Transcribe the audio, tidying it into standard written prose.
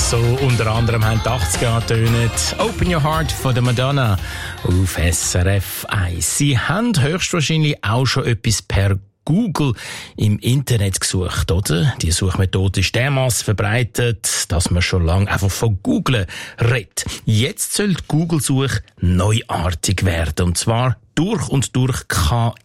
So unter anderem haben die 80er getönt. Open Your Heart von der Madonna auf SRF 1. Sie haben höchstwahrscheinlich auch schon etwas per Google im Internet gesucht, oder? Die Suchmethode ist dermassen verbreitet, dass man schon lange einfach von Googlen redet. Jetzt soll die Google-Suche neuartig werden, und zwar durch und durch KI.